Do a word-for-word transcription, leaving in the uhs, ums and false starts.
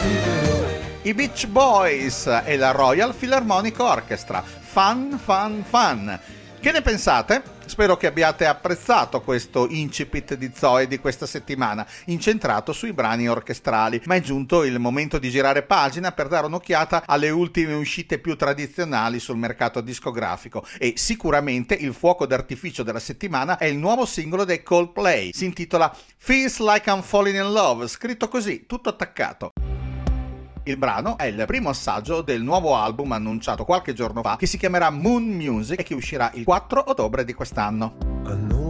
I Beach Boys e la Royal Philharmonic Orchestra. Fun, fun, fun. Che ne pensate? Spero che abbiate apprezzato questo incipit di Zoe di questa settimana, incentrato sui brani orchestrali, ma è giunto il momento di girare pagina per dare un'occhiata alle ultime uscite più tradizionali sul mercato discografico, e sicuramente il fuoco d'artificio della settimana è il nuovo singolo dei Coldplay. Si intitola Feels Like I'm Falling in Love, scritto così, tutto attaccato. Il brano è il primo assaggio del nuovo album annunciato qualche giorno fa, che si chiamerà Moon Music e che uscirà il quattro ottobre di quest'anno.